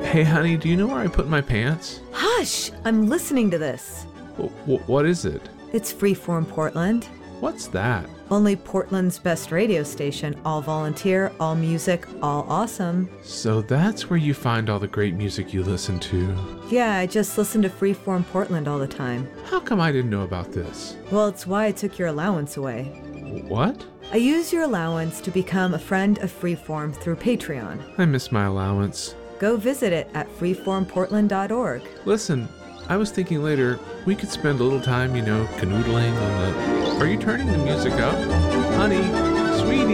Hey, honey, do you know where I put my pants? Hush! I'm listening to this. What is it? It's Freeform Portland. What's that? Only Portland's best radio station. All volunteer, all music, all awesome. So that's where you find all the great music you listen to. Yeah, I just listen to Freeform Portland all the time. How come I didn't know about this? Well, it's why I took your allowance away. What? I use your allowance to become a friend of Freeform through Patreon. I miss my allowance. Go visit it at freeformportland.org. Listen, I was thinking later we could spend a little time, canoodling on the... Are you turning the music up? Honey?